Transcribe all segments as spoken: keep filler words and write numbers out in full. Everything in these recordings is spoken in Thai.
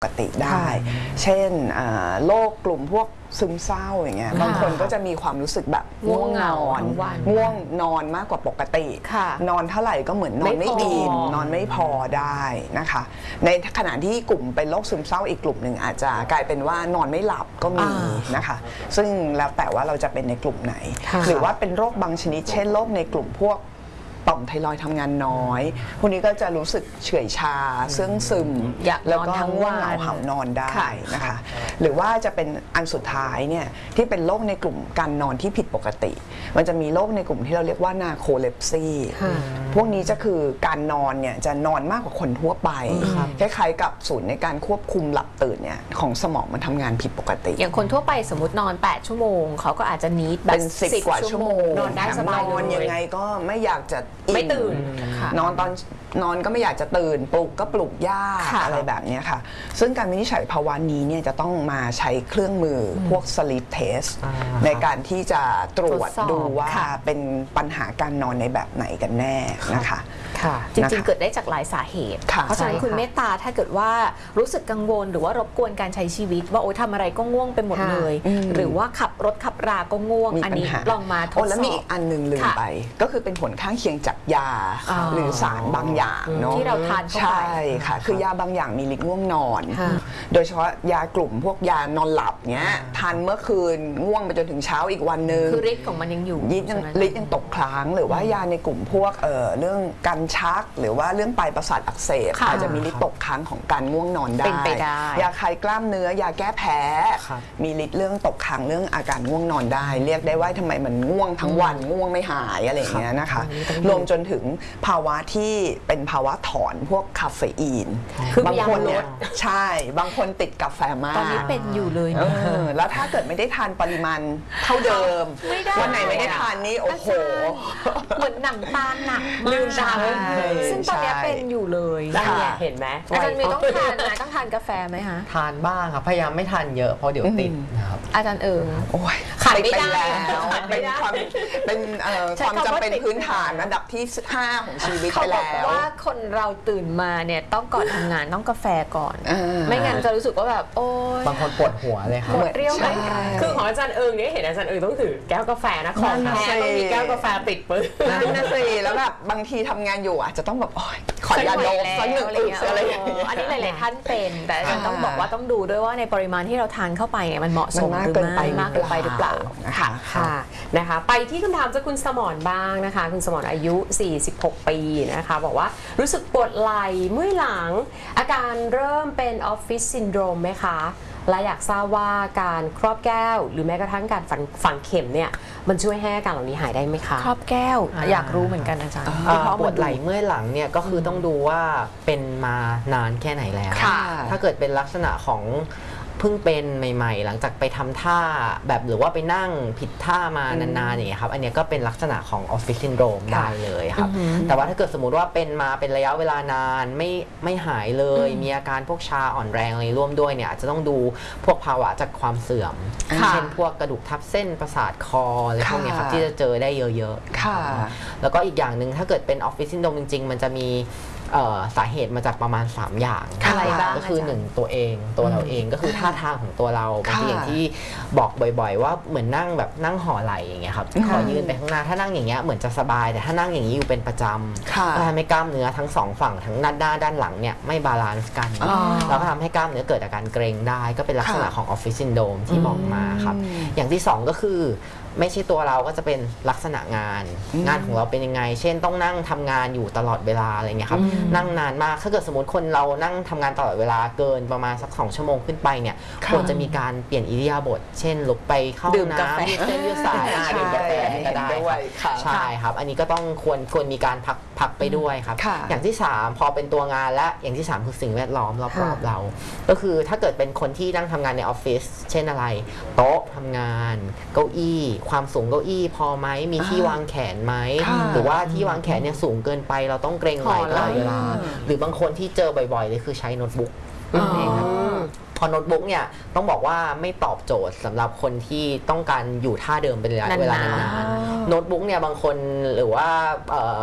ปกติได้เช่นโรคกลุ่มพวกซึมเศร้าอย่างเงี้ยบางคนก็จะมีความรู้สึกแบบง่วงนอนง่วงนอนมากกว่าปกตินอนเท่าไหร่ก็เหมือนนอนไม่อิ่มนอนไม่พอได้นะคะในขณะที่กลุ่มเป็นโรคซึมเศร้าอีกกลุ่มหนึ่งอาจจะกลายเป็นว่านอนไม่หลับก็มีนะคะซึ่งแล้วแต่ว่าเราจะเป็นในกลุ่มไหนหรือว่าเป็นโรคบางชนิดเช่นโรคในกลุ่มพวกต่อมไทรอยด์ทำงานน้อยพวกนี้ก็จะรู้สึกเฉื่อยชาเสื่องซึมแล้วก็ง่วงเหงาหาวนอนได้นะคะหรือว่าจะเป็นอันสุดท้ายเนี่ยที่เป็นโรคในกลุ่มการนอนที่ผิดปกติมันจะมีโรคในกลุ่มที่เราเรียกว่านาโคเลปซีพวกนี้จะคือการนอนเนี่ยจะนอนมากกว่าคนทั่วไปคล้ายๆกับศูนย์ในการควบคุมหลับตื่นเนี่ยของสมองมันทำงานผิดปกติอย่างคนทั่วไปสมมตินอนแปดชั่วโมงเขาก็อาจจะนีดแบบเป็นสิบกว่าชั่วโมงนอนได้สบายนอนยังไงก็ไม่อยากจะไม่ตื่นนอนตอนนอนก็ไม่อยากจะตื่นปลุกก็ปลุกยากอะไรแบบนี้ค่ะซึ่งการวินิจฉัยภาวะนี้เนี่ยจะต้องมาใช้เครื่องมือพวก sleep test ในการที่จะตรวจดูว่าเป็นปัญหาการนอนในแบบไหนกันแน่นะคะจริงๆเกิดได้จากหลายสาเหตุเพราะฉะนั้นคุณเมตตาถ้าเกิดว่ารู้สึกกังวลหรือว่ารบกวนการใช้ชีวิตว่าโอ๊ยทำอะไรก็ง่วงไปหมดเลยหรือว่าขับรถขับราก็ง่วงอันนี้ลองมาทดสอบแล้วมีอีกอันหนึ่งลืมไปก็คือเป็นผลข้างเคียงจากยาหรือสารบางอย่างเนาะที่เราทานเข้าไปใช่ค่ะคือยาบางอย่างมีฤทธิ์ง่วงนอนโดยเฉพาะยากลุ่มพวกยานอนหลับเนี้ยทานเมื่อคืนง่วงไปจนถึงเช้าอีกวันนึงคือฤทธิ์ของมันยังอยู่ฤทธิ์ยังฤทธิ์ยังตกค้างหรือว่ายาในกลุ่มพวกเอ่อเรื่องการชักหรือว่าเรื่องปลายประสาทอักเสบอาจจะมีฤทธิ์ตกค้างของการง่วงนอนได้ยาคลายกล้ามเนื้อยาแก้แพ้มีฤทธิ์เรื่องตกค้างเรื่องอาการง่วงนอนได้เรียกได้ว่าทำไมมันง่วงทั้งวันง่วงไม่หายอะไรอย่างเงี้ยนะคะรวมจนถึงภาวะที่เป็นภาวะถอนพวกคาเฟอีนบางคนเนี่ยใช่บางคนติดกาแฟมากตอนนี้เป็นอยู่เลยแล้วถ้าเกิดไม่ได้ทานปริมาณเท่าเดิมวันไหนไม่ได้ทานนี่โอ้โหเหมือนหนังตาหนักลืมตาซึ่งตอนนี้เป็นอยู่เลยเห็นไหมอาจารย์มีต้องทานนะต้องทานกาแฟไหมคะทานบ้างครับพยายามไม่ทานเยอะเพราะเดี๋ยวติดนะครับอาจารย์เอิงโอ้ยขาดไม่ได้เป็นความเป็นความจำเป็นพื้นฐานระดับที่ห้าของชีวิตไปแล้วเขาบอกว่าคนเราตื่นมาเนี่ยต้องก่อนทำงานต้องกาแฟก่อนไม่งั้นจะรู้สึกว่าแบบโอ้ยบางคนปวดหัวเลยครับปวดเรี่ยวไหมคือของอาจารย์เอิงเนี่ยเห็นอาจารย์เอิงต้องถือแก้วกาแฟนะของแท้ต้องมีแก้วกาแฟติดปืนนั่นน่ะสิแล้วแบบบางทีทำงานอยู่อาจจะต้องแบบขอยาโดบสักหนึ่งอึกอะไรอย่างเงี้ยอันนี้หลายๆท่านเป็นแต่อาจารย์ต้องบอกว่าต้องดูด้วยว่าในปริมาณที่เราทานเข้าไปเนี่ยมันเหมาะสมหรือไม่มากเกินไปหรือเปล่าค่ะค่ะนะคะไปที่คำถามจากคุณสมรบ้างนะคะคุณสมรอายุสี่สิบหกปีนะคะบอกว่ารู้สึกปวดไหล่เมื่อยหลังอาการเริ่มเป็นออฟฟิศซินโดรมไหมคะและอยากทราบว่าการครอบแก้วหรือแม้กระทั่งการฝังฝังเข็มเนี่ยมันช่วยให้อาการเหล่านี้หายได้ไหมคะครอบแก้วอยากรู้เหมือนกันอาจารย์ปวดไหล่เมื่อยหลังเนี่ยก็คือต้องดูว่าเป็นมานานแค่ไหนแล้วถ้าเกิดเป็นลักษณะของเพิ่งเป็นใหม่ๆหลังจากไปทำท่าแบบหรือว่าไปนั่งผิดท่ามานานๆอย่างเงี้ยครับอันนี้ก็เป็นลักษณะของออฟฟิศซินโดรมได้เลยครับแต่ว่าถ้าเกิดสมมุติว่าเป็นมาเป็นระยะเวลานานไม่ไม่หายเลยมีอาการพวกชาอ่อนแรงอะไรร่วมด้วยเนี่ยอาจจะต้องดูพวกภาวะจากความเสื่อมเช่นพวกกระดูกทับเส้นประสาทคออะไรพวกนี้ครับที่จะเจอได้เยอะๆแล้วก็อีกอย่างหนึ่งถ้าเกิดเป็นออฟฟิศซินโดรมจริงๆมันจะมีสาเหตุมาจากประมาณสามอย่างอะไรบ้างก็คือหนึ่งตัวเองตัวเราเองก็คือท่าทางของตัวเราบางทีอย่างที่บอกบ่อยๆว่าเหมือนนั่งแบบนั่งห่อไหล่อย่างเงี้ยครับขอยืนไปข้างหน้าถ้านั่งอย่างเงี้ยเหมือนจะสบายแต่ถ้านั่งอย่างนี้อยู่เป็นประจำก็ทำให้กล้ามเนื้อทั้งสองฝั่งทั้งด้านหน้าด้านหลังเนี่ยไม่บาลานซ์กันแล้วก็ทำให้กล้ามเนื้อเกิดอาการเกร็งได้ก็เป็นลักษณะของออฟฟิศซินโดรมที่บอกมาครับอย่างที่สองก็คือไม่ใช่ตัวเราก็จะเป็นลักษณะงานงานของเราเป็นยังไงเช่นต้องนั่งทำงานอยู่ตลอดเวลาอะไรเงี้ยครับนั่งนานมากถ้าเกิดสมมติคนเรานั่งทำงานตลอดเวลาเกินประมาณสักสองชั่วโมงขึ้นไปเนี่ยควรจะมีการเปลี่ยนอิริยาบถเช่นลุกไปเข้าน้ำยืดเส้นยืดสายดื่มกาแฟก็ได้ใช่ครับอันนี้ก็ต้องควรควรมีการพักพักไปด้วยครับอย่างที่สามพอเป็นตัวงานและอย่างที่สามคือสิ่งแวดล้อมรอบๆเราก็คือถ้าเกิดเป็นคนที่นั่งทำงานในออฟฟิศเช่นอะไรโต๊ะทำงานเก้าอี้ความสูงเก้าอี้พอไหมมีที่วางแขนไหมหรือว่าที่วางแขนเนี่ยสูงเกินไปเราต้องเกรงไหล่ตลอดเวลาหรือบางคนที่เจอบ่อยๆเลยคือใช้โน้ตบุ๊กเองครับพอโน้ตบุ๊กเนี่ยต้องบอกว่าไม่ตอบโจทย์สำหรับคนที่ต้องการอยู่ท่าเดิมเป็นระยะเวลานานๆโน้ตบุ๊กเนี่ยบางคนหรือว่า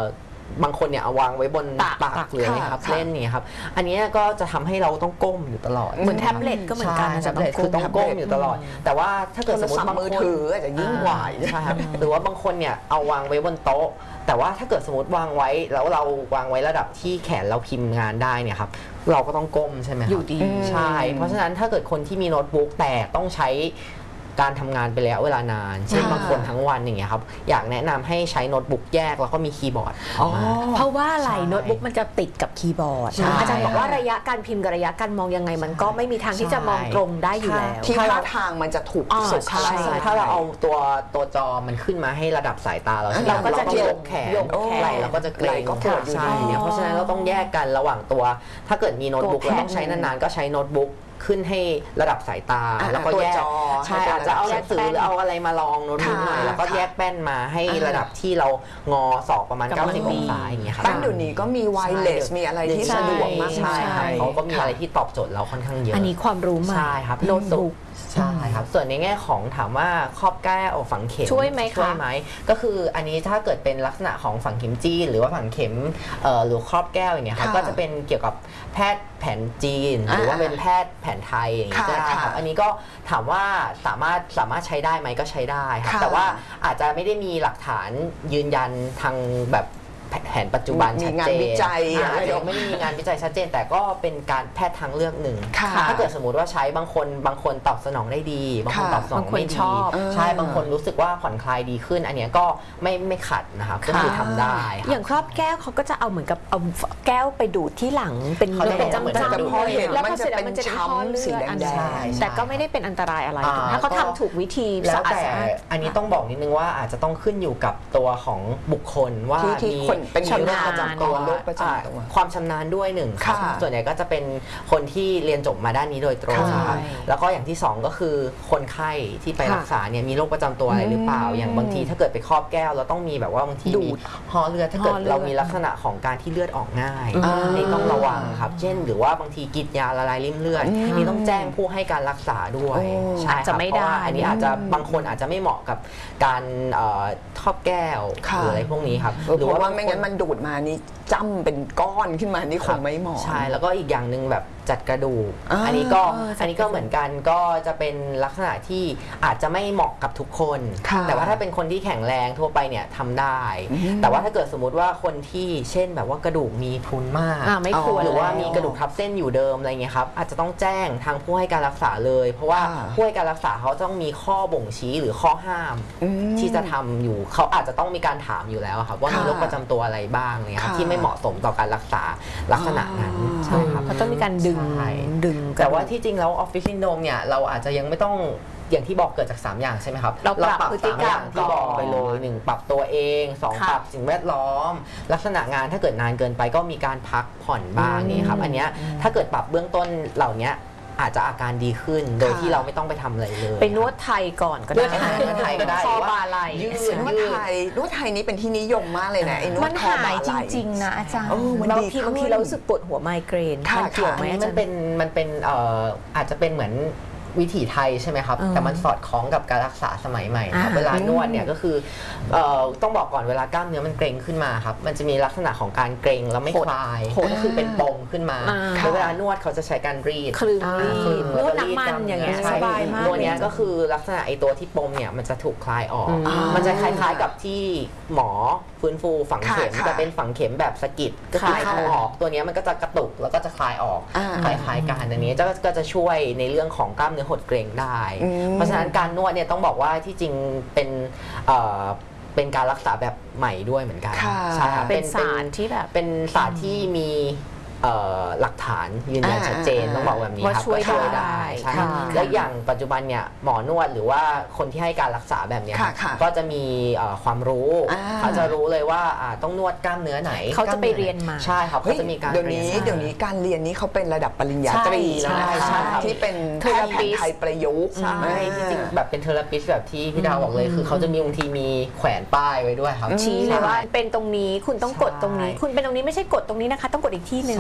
บางคนเนี่ยเอาวางไว้บนตักหรืออะไรครับเล่นนี่ครับอันนี้ก็จะทำให้เราต้องก้มอยู่ตลอดเหมือนแท็บเล็ตก็เหมือนกันแท็บเล็ตคือต้องก้มอยู่ตลอดแต่ว่าถ้าเกิดสมมติบางคนถืออาจจะยิ่งกว่าใช่ครับหรือว่าบางคนเนี่ยเอาวางไว้บนโต๊ะแต่ว่าถ้าเกิดสมมติวางไว้แล้วเราวางไว้ระดับที่แขนเราพิมพ์งานได้เนี่ยครับเราก็ต้องก้มใช่ไหมครับอยู่ดีใช่เพราะฉะนั้นถ้าเกิดคนที่มีโน้ตบุ๊กแต่ต้องใช้การทำงานไปแล้วเวลานานเช่นบางคนทั้งวันอย่างเงี้ยครับอยากแนะนำให้ใช้โน้ตบุ๊กแยกแล้วก็มีคีย์บอร์ดเพราะว่าอะไรโน้ตบุ๊กมันจะติดกับคีย์บอร์ดอาจารย์บอกว่าระยะการพิมพ์กับระยะการมองยังไงมันก็ไม่มีทางที่จะมองตรงได้อยู่แล้วที่ท่าทางมันจะถูกสุดถ้าเราเอาตัวตัวจอมันขึ้นมาให้ระดับสายตาเราเราก็จะยกแขนไหล่เราก็จะเกร็งก็ปวดอยู่ดีเพราะฉะนั้นเราต้องแยกกันระหว่างตัวถ้าเกิดมีโน้ตบุ๊กแล้วต้องใช้นานๆก็ใช้โน้ตบุ๊กขึ้นให้ระดับสายตาแล้วก็แยกใช่อาจจะเอาหนังสือหรือเอาอะไรมาลองโน้ตบุ๊กหน่อยแล้วก็แยกแป้นมาให้ระดับที่เรางอศอกประมาณเก้าสิบองศาอย่างเงี้ยครับแป้นเดี๋ยวนี้ก็มีไวเลสมีอะไรที่สะดวกมากใช่ครับเขาก็มีอะไรที่ตอบโจทย์เราค่อนข้างเยอะอันนี้ความรู้มากใช่ครับโน้ตบุ๊กใช่ครับส่วนในแง่ของถามว่าครอบแก้วฝังเข็มช่วยไหมคะช่วยไหมก็คืออันนี้ถ้าเกิดเป็นลักษณะของฝังเข็มจี้หรือว่าฝังเข็มหรือครอบแก้วอย่างเงี้ยครับก็จะเป็นเกี่ยวกับแพทย์แผนจีนหรือว่าเป็นแพทย์แผนไทยอย่างเงี้ยก็ได้ครับอันนี้ก็ถามว่าสามารถสามารถใช้ได้ไหมก็ใช้ได้ครับแต่ว่าอาจจะไม่ได้มีหลักฐานยืนยันทางแบบแผนปัจจุบันชัดเจนมีงานวิจัยอาจจะไม่มีงานวิจัยชัดเจนแต่ก็เป็นการแพทย์ทางเลือกหนึ่งถ้าเกิดสมมติว่าใช้บางคนบางคนตอบสนองได้ดีบางคนตอบสนองไม่ดีใช่บางคนรู้สึกว่าผ่อนคลายดีขึ้นอันนี้ก็ไม่ไม่ขัดนะครับก็คือทำได้อย่างครอบแก้วเขาก็จะเอาเหมือนกับเอาแก้วไปดูดที่หลังเป็นเป็นจังจังแล้วพอเสร็จแล้วมันจะช้ำสีแดงแต่ก็ไม่ได้เป็นอันตรายอะไรถ้าเขาทำถูกวิธีแล้วแต่อันนี้ต้องบอกนิดนึงว่าอาจจะต้องขึ้นอยู่กับตัวของบุคคลว่ามีเป็นชำนาญประจำตัวโรคประจำตัวความชำนาญด้วยหนึ่งครับส่วนใหญ่ก็จะเป็นคนที่เรียนจบมาด้านนี้โดยตรงครับแล้วก็อย่างที่สองก็คือคนไข้ที่ไปรักษาเนี่ยมีโรคประจำตัวอะไรหรือเปล่าอย่างบางทีถ้าเกิดไปครอบแก้วเราต้องมีแบบว่าบางทีมีห่อเลือดถ้าเกิดเรามีลักษณะของการที่เลือดออกง่ายนี่ต้องระวังครับเช่นหรือว่าบางทีกินยาละลายริ่มเลือดนี่ต้องแจ้งผู้ให้การรักษาด้วยใช่จะไม่ได้อันนี้อาจจะบางคนอาจจะไม่เหมาะกับการครอบแก้วหรืออะไรพวกนี้ครับหรือว่าไม่งั้นมันดูดมานี่จ้ำเป็นก้อนขึ้นมานี่คงไม่เหมาะใช่แล้วก็อีกอย่างหนึ่งแบบจัดกระดูกอันนี้ก็อันนี้ก็เหมือนกันก็จะเป็นลักษณะที่อาจจะไม่เหมาะกับทุกคนแต่ว่าถ้าเป็นคนที่แข็งแรงทั่วไปเนี่ยทำได้แต่ว่าถ้าเกิดสมมติว่าคนที่เช่นแบบว่ากระดูกมีพรุนมากไม่ควรหรือว่ามีกระดูกทับเส้นอยู่เดิมอะไรเงี้ยครับอาจจะต้องแจ้งทางผู้ให้การรักษาเลยเพราะว่าผู้ให้การรักษาเขาต้องมีข้อบ่งชี้หรือข้อห้ามที่จะทำอยู่เขาอาจจะต้องมีการถามอยู่แล้วครับว่ามีโรคประจำตัวอะไรบ้างเนี่ยครับที่ไม่เหมาะสมต่อการรักษาลักษณะนั้นใช่ครับเขาต้องมีการดึงดึงแต่ว่าที่จริงแล้วออฟฟิศซินโดรมเนี่ยเราอาจจะยังไม่ต้องอย่างที่บอกเกิดจากสามอย่างใช่ไหมครับเราปรับพฤติกรรมที่บอกไปเลยหนึ่งปรับตัวเองสองปรับสิ่งแวดล้อมลักษณะงานถ้าเกิดนานเกินไปก็มีการพักผ่อนบ้างนี่ครับอันเนี้ยถ้าเกิดปรับเบื้องต้นเหล่านี้อาจจะอาการดีขึ้นโดยที่เราไม่ต้องไปทำอะไรเลยไปนวดไทยก่อนก็ได้นวดไทยก็ได้คอบาไหล่ยืดนวดไทยนวดไทยนี้เป็นที่นิยมมากเลยนะไอ้นวดคอบาไหล่จริงๆนะอาจารย์บางทีบางทีเรารู้สึกปวดหัวไมเกรนมันเกี่ยวไหมมันเป็นมันเป็นเอ่ออาจจะเป็นเหมือนวิถีไทยใช่ไหมครับแต่มันสอดคล้องกับการรักษาสมัยใหม่ครับเวลานวดเนี่ยก็คือต้องบอกก่อนเวลากล้ามเนื้อมันเกร็งขึ้นมาครับมันจะมีลักษณะของการเกร็งแล้วไม่คลายก็คือเป็นปมขึ้นมาเวลานวดเขาจะใช้การรีดคลึงนวดน้ำมันอย่างเงี้ยสบายมากตัวนี้ก็คือลักษณะไอตัวที่ปมเนี่ยมันจะถูกคลายออกมันจะคล้ายๆกับที่หมอฟื้นฟูฝังเข็มจะเป็นฝังเข็มแบบสะกิดก็คือเข้าออกตัวนี้มันก็จะกระตุกแล้วก็จะคลายออกคล้ายๆกันอันนี้ก็จะช่วยในเรื่องของกล้ามเนื้อหดเกร็งได้เพราะฉะนั้นการนวดเนี่ยต้องบอกว่าที่จริงเป็นเป็นการรักษาแบบใหม่ด้วยเหมือนกันใช่ค่ะเป็นศาสตร์ที่แบบเป็นศาสตร์ที่มีหลักฐานยืนยันชัดเจนต้องบอกแบบนี้ครับช่วยได้ใช่และอย่างปัจจุบันเนี่ยหมอนวดหรือว่าคนที่ให้การรักษาแบบนี้ก็จะมีความรู้เขาจะรู้เลยว่าต้องนวดกล้ามเนื้อไหนเขาจะไปเรียนมาใช่ครับเขาจะมีการเดี๋ยวนี้เดี๋ยวนี้การเรียนนี้เขาเป็นระดับปริญญาตรีแล้วนะคะที่เป็นเทอราปิสไทยประยุกต์ใช่ที่จริงแบบเป็นเทอราปิสแบบที่พี่ดาวบอกเลยคือเขาจะมีบางทีมีแขวนป้ายไว้ด้วยครับชี้เลยว่าเป็นตรงนี้คุณต้องกดตรงนี้คุณเป็นตรงนี้ไม่ใช่กดตรงนี้นะคะต้องกดอีกที่หนึ่ง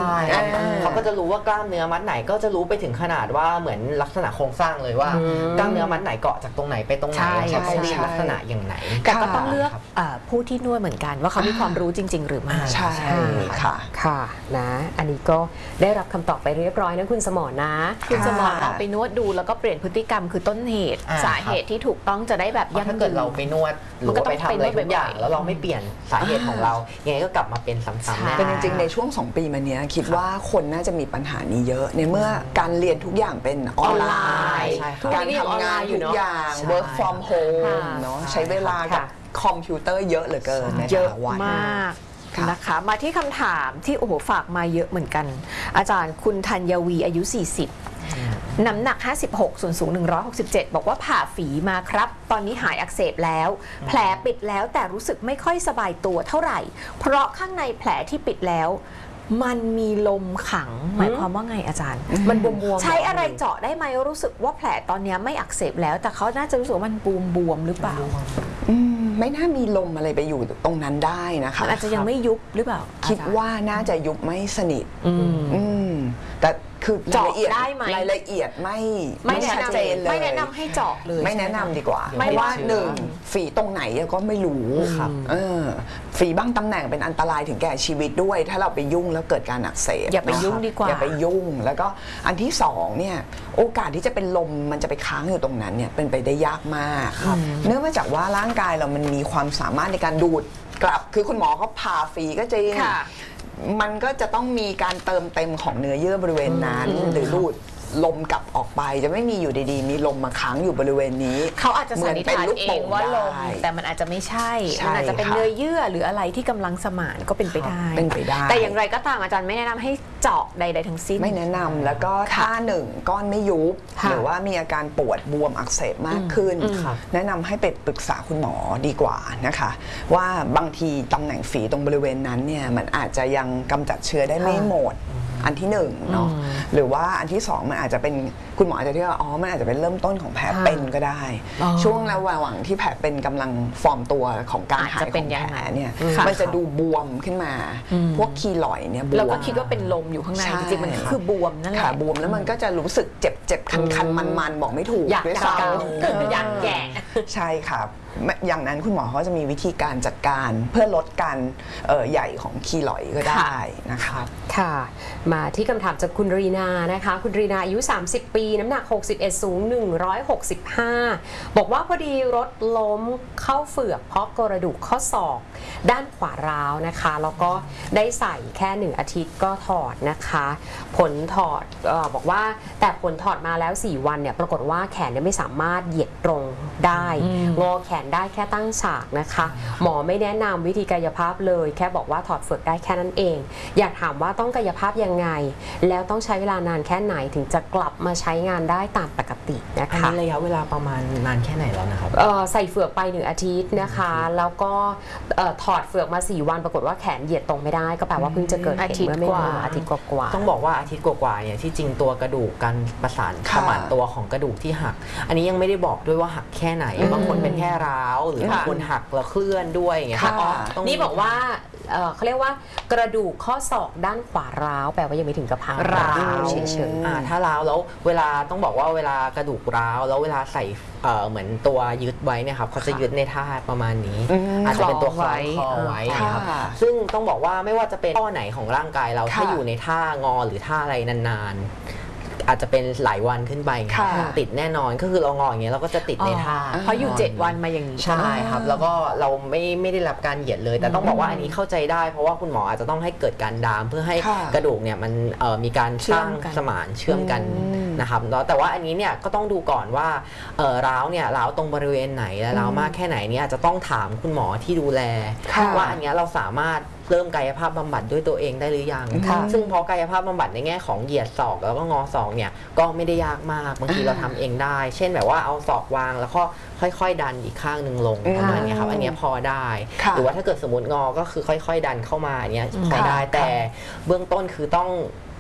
ช่เขาก็จะรู้ว่ากล้ามเนื้อมัดไหนก็จะรู้ไปถึงขนาดว่าเหมือนลักษณะโครงสร้างเลยว่ากล้ามเนื้อมัดไหนเกาะจากตรงไหนไปตรงไหนเขาต้องรีดลักษณะอย่างไหนแต่ก็ต้องเลือกผู้ที่นวดเหมือนกันว่าเขามีความรู้จริง ๆ หรือไม่ใช่ค่ะค่ะนะอันนี้ก็ได้รับคำตอบไปเรียบร้อยนะคุณสมรนะคุณสมรลองไปนวดดูแล้วก็เปลี่ยนพฤติกรรมคือต้นเหตุสาเหตุที่ถูกต้องจะได้แบบยั่งยืนถ้าเกิดเราไปนวดหรือว่าไปทำอะไรทุกอย่างแล้วเราไม่เปลี่ยนสาเหตุของเรายังไงก็กลับมาเป็นซ้ำๆแน่เป็นจริงๆในช่วงสองปีมานี้คิดว่าคนน่าจะมีปัญหานี้เยอะในเมื่อการเรียนทุกอย่างเป็นออนไลน์การทำงานทุกอย่าง work from home เนาะใช้เวลากับคอมพิวเตอร์เยอะเหลือเกินเยอะมากนะคะมาที่คำถามที่โอ้โหฝากมาเยอะเหมือนกันอาจารย์คุณธัญวีอายุสี่สิบน้ำหนักห้าสิบหกส่วนสูงหนึ่งร้อยหกสิบเจ็ดบอกว่าผ่าฝีมาครับตอนนี้หายอักเสบแล้วแผลปิดแล้วแต่รู้สึกไม่ค่อยสบายตัวเท่าไหร่เพราะข้างในแผลที่ปิดแล้วมันมีลมขังหมายความว่าไงอาจารย์มันบวมๆใช้อะไรเจาะได้ไหมรู้สึกว่าแผลตอนนี้ไม่อักเสบแล้วแต่เขาน่าจะรู้สึกว่ามันบวมบวมหรือเปล่าไม่น่ามีลมอะไรไปอยู่ตรงนั้นได้นะคะอาจจะยังไม่ยุบหรือเปล่าคิดว่าน่าจะยุบไม่สนิทแต่คือเจาะได้ไหมรายละเอียดไม่ไม่ชัดเจนเลยไม่แนะนำให้เจาะเลยไม่แนะนำดีกว่าเพราะว่าหนึ่งฝีตรงไหนก็ไม่รู้ฝีบ้างตำแหน่งเป็นอันตรายถึงแก่ชีวิตด้วยถ้าเราไปยุ่งแล้วเกิดการอักเสบอย่าไปยุ่งดีกว่าอย่าไปยุ่งแล้วก็อันที่สองเนี่ยโอกาสที่จะเป็นลมมันจะไปค้างอยู่ตรงนั้นเนี่ยเป็นไปได้ยากมากเนื่องมาจากว่าร่างกายเรามันมีความสามารถในการดูดกลับคือคุณหมอเขาผ่าฝีก็จริงมันก็จะต้องมีการเติมเต็มของเนื้อเยื่อบริเวณนั้นหรือดูดลมกลับออกไปจะไม่มีอยู่ดีๆมีลมมาค้างอยู่บริเวณนี้เขาอาจจะสันนิษฐานเองว่าลมแต่มันอาจจะไม่ใช่มันอาจจะเป็นเนื้อเยื่อหรืออะไรที่กำลังสมานก็เป็นไปได้เป็นไปได้แต่อย่างไรก็ตามอาจารย์ไม่แนะนำให้เจาะใดๆทั้งสิ้นไม่แนะนำแล้วก็ถ้าหนึ่งก้อนไม่ยุบหรือว่ามีอาการปวดบวมอักเสบมากขึ้นแนะนำให้ไปปรึกษาคุณหมอดีกว่านะคะว่าบางทีตำแหน่งฝีตรงบริเวณนั้นเนี่ยมันอาจจะยังกำจัดเชื้อได้ไม่หมดอันที่หนึ่งเนาะหรือว่าอันที่สองมันอาจจะเป็นคุณหมออาจจะที่ว่าอ๋อมันอาจจะเป็นเริ่มต้นของแผลเป็นก็ได้ช่วงระหว่างที่แผลเป็นกำลังฟอร์มตัวของการหายของแผลเนี่ยมันจะดูบวมขึ้นมาพวกคีลอยเนี่ยบวมเราก็คิดว่าเป็นลมอยู่ข้างในจริงๆมันคือบวมนั่นแหละบวมแล้วมันก็จะรู้สึกเจ็บเจ็บคันคันมันมันบอกไม่ถูกอยากจะเกาอยากแก่ใช่ครับอย่างนั้นคุณหมอเขาจะมีวิธีการจัดการเพื่อลดการใหญ่ของคีลอยก็ได้นะคะค่ะมาที่คำถามจากคุณรีนานะคะคุณรีนาอายุสามสิบปีน้ำหนักหกสิบเอ็ดสูงหนึ่งร้อยหกสิบห้าบอกว่าพอดีรถล้มเข้าเฝือกเพราะกระดูกข้อศอกด้านขวาร้าวนะคะแล้วก็ได้ใส่แค่หนึ่งอาทิตย์ก็ถอดนะคะผลถอดเอ่อบอกว่าแต่ผลถอดมาแล้วสี่วันเนี่ยปรากฏว่าแขนเนี่ยไม่สามารถเหยียดตรงได้งอแขนได้แค่ตั้งฉากนะคะหมอไม่แนะนำวิธีกายภาพเลยแค่บอกว่าถอดเฝือกได้แค่นั้นเองอยากถามว่าต้องกายภาพยังไงแล้วต้องใช้เวลานานแค่ไหนถึงจะกลับมาใช้งานได้ตามปกตินะคะอันนี้ระยะเวลาประมาณนานแค่ไหนแล้วนะครับใส่เฝือกไปหนึ่งอาทิตย์นะคะแล้วก็ถอดเฝือกมาสี่วันปรากฏว่าแขนเหยียดตรงไม่ได้ก็แปลว่าเพิ่งจะเกิดเหตุเมื่อไม่นานอาทิตย์กว่าต้องบอกว่าอาทิตย์กว่าเนี่ยที่จริงตัวกระดูกการประสานสมานตัวของกระดูกที่หักอันนี้ยังไม่ได้บอกด้วยว่าหักแค่ไหนบางคนเป็นแค่ร้าวหรือบางคนหักแล้วเคลื่อนด้วยอย่างเงี้ยนี่บอกว่าเขาเรียกว่ากระดูกข้อศอกด้านขวาร้าวแปลว่ายังไม่ถึงกับพังร้าวเฉยๆถ้าร้าวแล้วเวลาต้องบอกว่าเวลากระดูกร้าวแล้วเวลาใส่เหมือนตัวยึดไว้เนี่ยครับเขาจะยึดในท่าประมาณนี้อาจจะเป็นตัวคล้องคอไว้นะครับซึ่งต้องบอกว่าไม่ว่าจะเป็นข้อไหนของร่างกายเราถ้าอยู่ในท่างอหรือท่าอะไรนานๆอาจจะเป็นหลายวันขึ้นไปติดแน่นอนก็คือเรางออย่างเงี้ยเราก็จะติดในท่าเพราะอยู่เจ็ดวันมาอย่างนี้ใช่ครับแล้วก็เราไม่ไม่ได้รับการเหยียดเลยแต่ต้องบอกว่าอันนี้เข้าใจได้เพราะว่าคุณหมออาจจะต้องให้เกิดการดามเพื่อให้กระดูกเนี่ยมันมีการสร้างสมานเชื่อมกันนะครับแต่ว่าอันนี้เนี่ยก็ต้องดูก่อนว่าร้าวเนี่ยร้าวตรงบริเวณไหนและร้าวมากแค่ไหนเนี่ยอาจจะต้องถามคุณหมอที่ดูแลว่าอันนี้เราสามารถเริ่มกายภาพบำบัดด้วยตัวเองได้หรือยังซึ่งพอกายภาพบำบัดในแง่ของเหยียดศอกแล้วก็งอศอกเนี่ยก็ไม่ได้ยากมากบางทีเราทำเองได้เช่นแบบว่าเอาศอกวางแล้วก็ค่อยๆดันอีกข้างหนึ่งลงประมาณนี้ครับอันนี้พอได้หรือว่าถ้าเกิดสมมติงอก็คือค่อยๆดันเข้ามาอันนี้พอได้แต่เบื้องต้นคือต้อง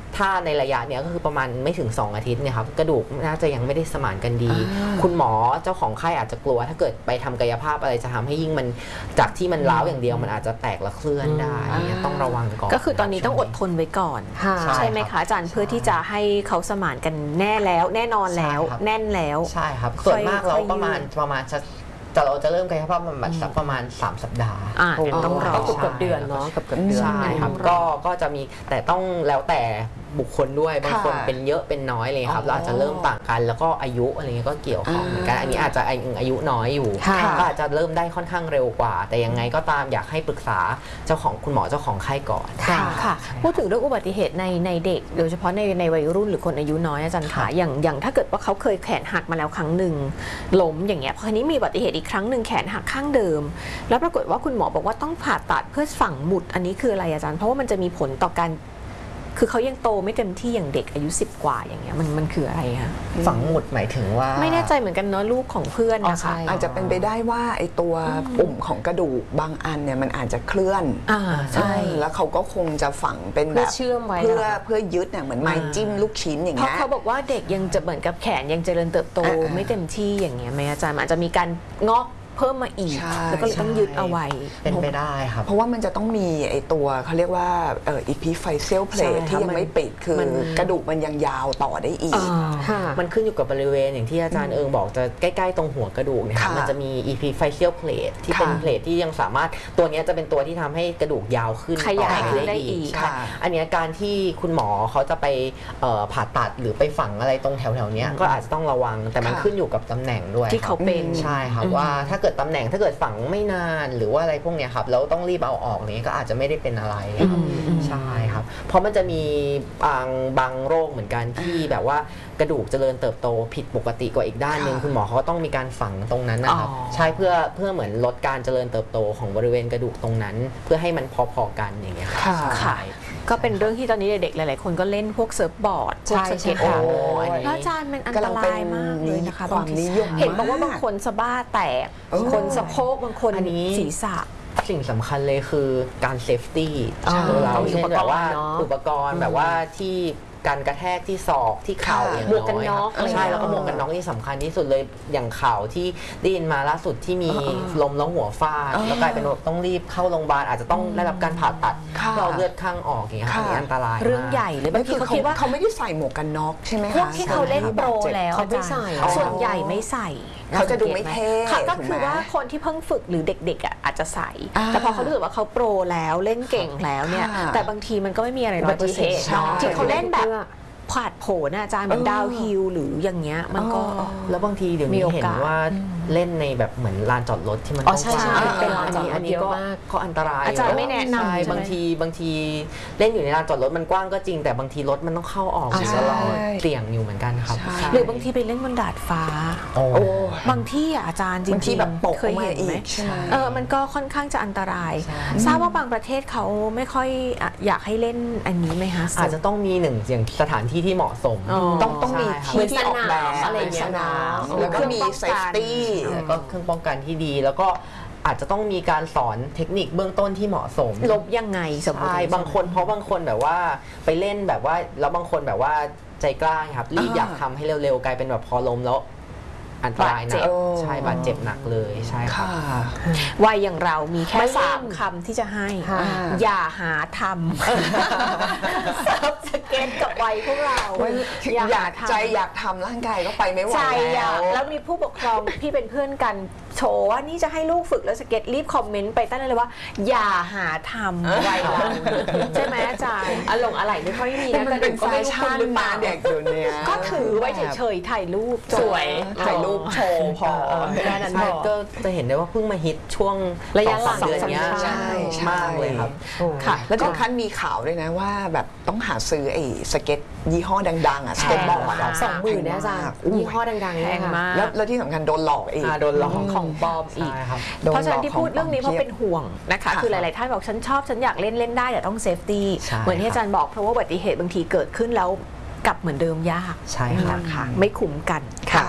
ถ้าในระยะเนี้ยก็คือประมาณไม่ถึงสองอาทิตย์เนี่ยครับกระดูกน่าจะยังไม่ได้สมานกันดีคุณหมอเจ้าของไข้อาจจะกลัวถ้าเกิดไปทำกายภาพอะไรจะทำให้ยิ่งมันจากที่มันร้าวอย่างเดียวมันอาจจะแตกและเคลื่อนได้เนี่ยต้องระวังก่อนก็คือตอนนี้ต้องอดทนไว้ก่อนใช่ไหมคะอาจารย์เพื่อที่จะให้เขาสมานกันแน่แล้วแน่นอนแล้วแน่นแล้วใช่ครับส่วนมากเราประมาณประมาณจะแต่เราจะเริ่มกายภาพมันสักประมาณสามสัปดาห์ต้องรอกับเดือนเนาะกับเดือนใช่ครับก็ก็จะมีแต่ต้องแล้วแต่บุคคลด้วยบางคนเป็นเยอะเป็นน้อยเลยครับเราอาจจะเริ่มต่างกันแล้วก็อายุอะไรเงี้ยก็เกี่ยวข้องเหมือนกันอันนี้อาจจะอายุน้อยอยู่ก็อาจจะเริ่มได้ค่อนข้างเร็วกว่าแต่ยังไงก็ตามอยากให้ปรึกษาเจ้าของคุณหมอเจ้าของไข้ก่อนค่ะพูดถึงเรื่องอุบัติเหตุในในเด็กโดยเฉพาะในในวัยรุ่นหรือคนอายุน้อยอาจารย์คะอย่างอย่างถ้าเกิดว่าเขาเคยแขนหักมาแล้วครั้งหนึ่งล้มอย่างเงี้ยพอทีนี้มีอุบัติเหตุอีกครั้งหนึ่งแขนหักข้างเดิมแล้วปรากฏว่าคุณหมอบอกว่าต้องผ่าตัดเพื่อฝังหมุดอันนี้คืออะไรอาจารย์เพราะว่ามันจะมีผลต่อการคือเขายังโตไม่เต็มที่อย่างเด็กอายุสิบกว่าอย่างเงี้ยมันมันคืออะไรคะฝังหมุดหมายถึงว่าไม่แน่ใจเหมือนกันเนาะลูกของเพื่อนนะคะอาจจะเป็นไปได้ว่าไอตัวปุ่มของกระดูกบางอันเนี่ยมันอาจจะเคลื่อนอ่าใช่แล้วเขาก็คงจะฝังเป็นแบบเชื่อมไว้เพื่อเพื่อยึดเนี่ยเหมือนไม้จิ้มลูกชิ้นอย่างเงี้ยเพราะเขาบอกว่าเด็กยังจะเหมือนกับแขนยังเจริญเติบโตไม่เต็มที่อย่างเงี้ยไหมอาจารย์อาจจะมีการงอกเพิ่มมาอีกแล้วก็เลยต้องยึดเอาไว้เป็นไปได้ครับเพราะว่ามันจะต้องมีไอตัวเขาเรียกว่าเอ่อ epiphyseal plate ที่ยังไม่ปิดคือกระดูกมันยังยาวต่อได้อีกมันขึ้นอยู่กับบริเวณอย่างที่อาจารย์เอิงบอกจะใกล้ๆตรงหัวกระดูกเนี่ยมันจะมี epiphyseal plate ที่เป็นเพลทที่ยังสามารถตัวนี้จะเป็นตัวที่ทำให้กระดูกยาวขึ้นขยายได้อีกอันนี้การที่คุณหมอเขาจะไปผ่าตัดหรือไปฝังอะไรตรงแถวๆนี้ก็อาจจะต้องระวังแต่มันขึ้นอยู่กับตำแหน่งด้วยที่เขาเป็นใช่ครับว่าถ้าเกิดตำแหน่งถ้าเกิดฝังไม่นานหรือว่าอะไรพวกนี้ครับแล้วต้องรีบเอาออกนี้ก็อาจจะไม่ได้เป็นอะไรใช่ครับเพราะมันจะมีบางบางโรคเหมือนกันที่แบบว่ากระดูกเจริญเติบโตผิดปกติกว่าอีกด้านหนึ่งคุณหมอเขาต้องมีการฝังตรงนั้นนะครับใช่เพื่อเพื่อเหมือนลดการเจริญเติบโตของบริเวณกระดูกตรงนั้นเพื่อให้มันพอๆกันอย่างเงี้ยครับค่ะก็เป็นเรื่องที่ตอนนี้เด็กหลายๆคนก็เล่นพวกเซิร์ฟบอร์ดพวกสเก็ตบอร์ดพระอาจารย์มันอันตรายมากเลยนะคะความนิยมเห็นบอกว่าบางคนสะบ้าแตกคนสะโพกบางคนศีรษะสิ่งสำคัญเลยคือการเซฟตี้เราเช่นแบบว่าอุปกรณ์แบบว่าที่การกระแทกที่ศอกที่เข่าอย่างน้อยใช่แล้วก็หมวกกันน็อกที่สำคัญที่สุดเลยอย่างข่าวที่ได้ยินมาล่าสุดที่มีลมแล้วหัวฟาดแล้วกลายเป็นต้องรีบเข้าโรงพยาบาลอาจจะต้องได้รับการผ่าตัดเราเลือดข้างออกอย่างเงี้ยค่ะอันตรายเรื่องใหญ่เลยบางทีเขาคิดว่าเขาไม่ได้ใส่หมวกกันน็อกใช่ไหมคะพวกที่เขาเล่นโปรแล้วเขาไม่ใส่ส่วนใหญ่ไม่ใส่เขาจะดูไม่เท่ก็คือว่าคนที่เพิ่งฝึกหรือเด็กๆอ่ะอาจจะใส่แต่พอเขารู้สึกว่าเขาโปรแล้วเล่นเก่งแล้วเนี่ยแต่บางทีมันก็ไม่มีอะไรร้อยเปอร์เซ็นต์ที่เขาเล่นแบบผาดโผล่นะอาจารย์เหมือนดาวฮิลหรืออย่างเงี้ยมันก็แล้วบางทีเดี๋ยวนี้เห็นว่าเล่นในแบบเหมือนลานจอดรถที่มันต้องใช่เป็นลานจอดรถเยอะมากก็อันตรายอาจารย์ไม่แนะนำบางทีบางทีเล่นอยู่ในลานจอดรถมันกว้างก็จริงแต่บางทีรถมันต้องเข้าออกตลอดเสี่ยงอยู่เหมือนกันครับหรือบางทีไปเล่นบนดาดฟ้าบางที่อาจารย์จริงๆแบบเคยเห็นไหมเออมันก็ค่อนข้างจะอันตรายทราบว่าบางประเทศเขาไม่ค่อยอยากให้เล่นอันนี้ไหมคะอาจจะต้องมีหนึ่งอย่างสถานที่ที่เหมาะสมต้องต้องมีที่ที่ออกแบบอะไรอย่างเงี้ยแล้วก็มีเซฟตี้แล้วก็เครื่องป้องกันที่ดีแล้วก็อาจจะต้องมีการสอนเทคนิคเบื้องต้นที่เหมาะสมลบยังไงสมมติบางคนเพราะบางคนแบบว่าไปเล่นแบบว่าแล้วบางคนแบบว่าใจกล้าครับรีบอยากทำให้เร็วๆกลายเป็นแบบพอล้มแล้วอันตรายหนักใช่บาดเจ็บหนักเลยใช่ครับวัยอย่างเรามีแค่สามคำที่จะให้อย่าหาทำเซิร์ฟสเก็ตกับวัยพวกเราอยากใจอยากทำร่างกายก็ไปไม่ไหวแล้วแล้วมีผู้ปกครองพี่เป็นเพื่อนกันโชว์ว่านี่จะให้ลูกฝึกแล้วสเก็ตรีบคอมเมนต์ไปตั้งเลยว่าอย่าหาทำวัยเราใช่ไหมอาจารย์อารมณ์อะไรไม่ค่อยมีนะมันเป็นแฟชั่นมาเด็กอยู่เนี่ยก็ถือไว้เฉยๆถ่ายรูปสวยถ่ายรูปโชว์พอแค่นั้นก็จะเห็นได้ว่าเพิ่งมาฮิตช่วงระยะหลังเดือนนี้ใช่มากเลยครับค่ะแล้วถึงขั้นมีข่าวด้วยนะว่าแบบต้องหาซื้อไอ้สเก็ตยี่ห้อดังๆอ่ะสเก็ตบอร์ดสองหมื่นนะจ๊ะยี่ห้อดังๆแพงมากแล้วที่สำคัญโดนหลอกอีกโดนหลอกของปลอมอีกเพราะฉะนั้นที่พูดเรื่องนี้เพราะเป็นห่วงนะคะคือหลายๆท่านบอกฉันชอบฉันอยากเล่นเล่นได้แต่ต้องเซฟตี้เหมือนที่อาจารย์บอกเพราะว่าอุบัติเหตุบางทีเกิดขึ้นแล้วกลับเหมือนเดิมยากใช่ค่ะไม่คุ้มกันค่ะ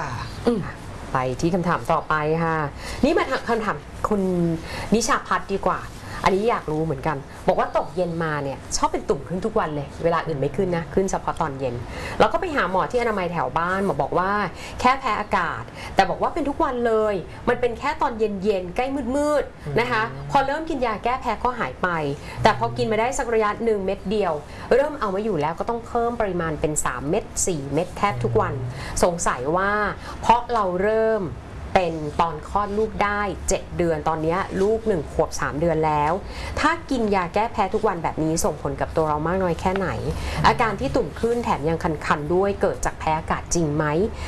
ไปที่คำถามต่อไปค่ะนี่มาคำถามคุณนิชาพัฒน์ดีกว่าอันนี้อยากรู้เหมือนกันบอกว่าตกเย็นมาเนี่ยชอบเป็นตุ่มขึ้นทุกวันเลยเวลาอื่นไม่ขึ้นนะขึ้นเฉพาะตอนเย็นแล้วก็ไปหาหมอที่อนามัยแถวบ้านหมอบอกว่าแค่แพ้อากาศแต่บอกว่าเป็นทุกวันเลยมันเป็นแค่ตอนเย็นๆใกล้มืดๆนะคะพอเริ่มกินยาแก้แพ้ก็หายไปแต่พอกินมาได้สักระยะหนึ่งเม็ดเดียวเริ่มเอาไม่อยู่แล้วก็ต้องเพิ่มปริมาณเป็นสามเม็ดสี่เม็ดแทบทุกวันสงสัยว่าเพราะเราเริ่มเป็นตอนคลอดลูกได้เจ็ดเดือนตอนนี้ลูกหนึ่งขวบสามเดือนแล้วถ้ากินยาแก้แพ้ทุกวันแบบนี้ส่งผลกับตัวเรามากน้อยแค่ไหนอาการที่ตุ่มขึ้นแถมยังคันๆด้วยเกิดจากแพ้อากาศจริงไหม